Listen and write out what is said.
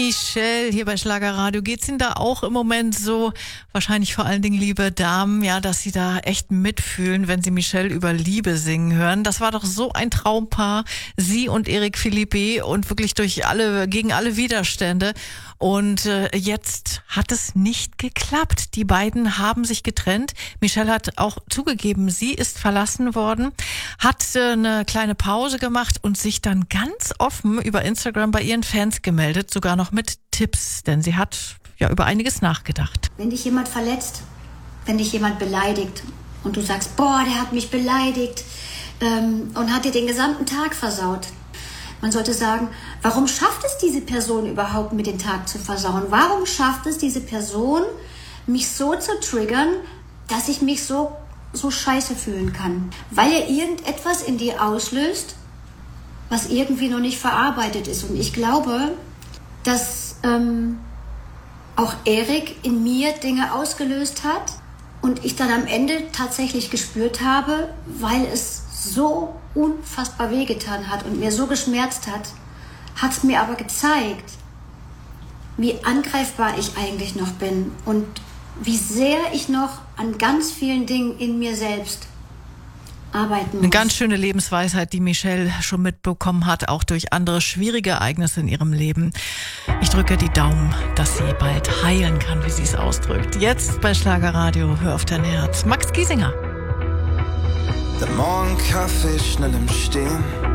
Michelle hier bei Schlagerradio. Geht's Ihnen da auch im Moment so, wahrscheinlich vor allen Dingen liebe Damen, ja, dass Sie da echt mitfühlen, wenn Sie Michelle über Liebe singen hören? Das war doch so ein Traumpaar, sie und Eric Philippe, und wirklich gegen alle Widerstände. Und jetzt hat es nicht geklappt. Die beiden haben sich getrennt. Michelle hat auch zugegeben, sie ist verlassen worden, hat eine kleine Pause gemacht und sich dann ganz offen über Instagram bei ihren Fans gemeldet, sogar noch mit Tipps, denn sie hat ja über einiges nachgedacht. Wenn dich jemand verletzt, wenn dich jemand beleidigt und du sagst, boah, der hat mich beleidigt und hat dir den gesamten Tag versaut. Man sollte sagen, warum schafft es diese Person überhaupt, mir den Tag zu versauen? Warum schafft es diese Person, mich so zu triggern, dass ich mich so scheiße fühlen kann? Weil er irgendetwas in dir auslöst, was irgendwie noch nicht verarbeitet ist. Und ich glaube, dass auch Erik in mir Dinge ausgelöst hat und ich dann am Ende tatsächlich gespürt habe, weil es so unfassbar wehgetan hat und mir so geschmerzt hat es mir aber gezeigt, wie angreifbar ich eigentlich noch bin und wie sehr ich noch an ganz vielen Dingen in mir selbst arbeiten muss. Eine ganz schöne Lebensweisheit, die Michelle schon mitbekommen hat, auch durch andere schwierige Ereignisse in ihrem Leben. Ich drücke die Daumen, dass sie bald heilen kann, wie sie es ausdrückt. Jetzt bei Schlagerradio, hör auf dein Herz. Max Giesinger. Der Morgenkaffee schnell im Stehen,